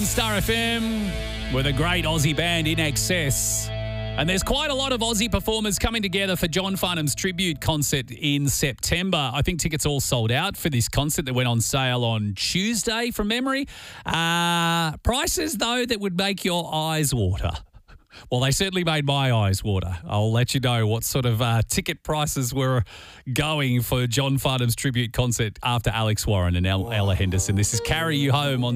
Star FM with a great Aussie band In Excess. And there's quite a lot of Aussie performers coming together for John Farnham's tribute concert in September. I think tickets all sold out for this concert that went on sale on Tuesday from memory. Prices, though, that would make your eyes water. Well, they certainly made my eyes water. I'll let you know what sort of ticket prices were going for John Farnham's tribute concert after Alex Warren and Ella Henderson. This is Carry You Home on